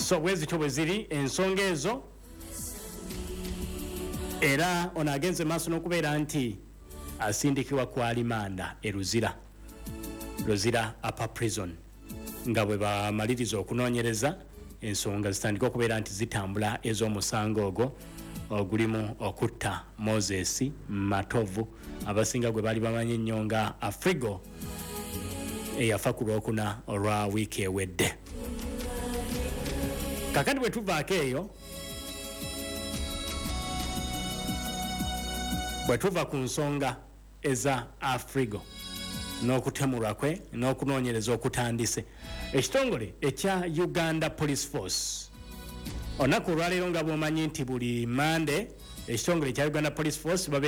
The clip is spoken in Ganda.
so bwezityo bwe ziri ensonga ezo era ono agenze maaso n'okubeera nti asindikibwa ku alimanda e Luzira upper prison nga bwe bamaliriza okunoonyereza ensonga zitandika okubeera nti zitambula ez'omusango ogwo ogulimu okutta Moses Matovu abasinga gwe bali bamanyi ennyo nga Afrigo eyafa ku Lwokuna olwa wiiki ewedde. Kakati bwe tuvaako eyo bwe tuva ku nsonga eza Afrigo n'okutemulwa kwe n'okunoonyereza okutandise, ekitongole ekya Uganda Police Force olunaku olwaleero nga bw'omanyi nti buli Monday ekitongole ekya Uganda Police Force